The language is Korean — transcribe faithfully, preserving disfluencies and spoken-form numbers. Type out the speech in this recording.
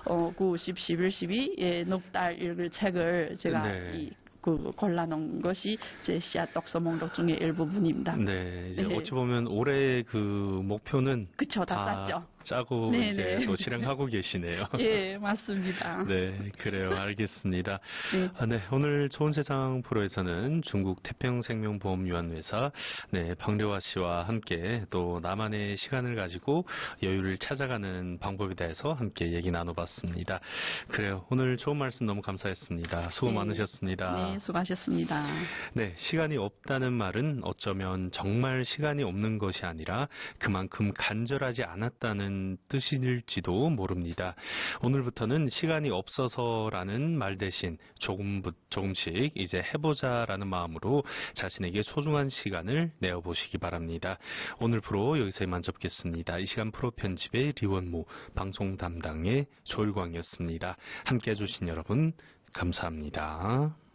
어, 구, 십, 십일, 십이, 예, 넉 달 읽을 책을 제가 네. 이, 그, 골라놓은 것이 제 씨앗 독서 목록 중에 일부분입니다. 네, 이제 네. 어찌 보면 올해 그 목표는 그쵸, 다 다 쌌죠. 짜고 네네. 이제 또 실행하고 계시네요. 예, 맞습니다. 네, 그래요. 알겠습니다. 네. 아, 네, 오늘 좋은 세상 프로에서는 중국 태평생명보험유한회사 네, 방려화 씨와 함께 또 나만의 시간을 가지고 여유를 찾아가는 방법에 대해서 함께 얘기 나눠봤습니다. 그래요. 오늘 좋은 말씀 너무 감사했습니다. 수고 네. 많으셨습니다. 네, 수고하셨습니다. 네, 시간이 없다는 말은 어쩌면 정말 시간이 없는 것이 아니라 그만큼 간절하지 않았다는 뜻일지도 모릅니다. 오늘부터는 시간이 없어서라는 말 대신 조금, 조금씩 이제 해보자라는 마음으로 자신에게 소중한 시간을 내어보시기 바랍니다. 오늘 프로 여기서 이만 접겠습니다. 이 시간 프로 편집의 리원무, 방송 담당의 조일광이었습니다. 함께 해주신 여러분 감사합니다.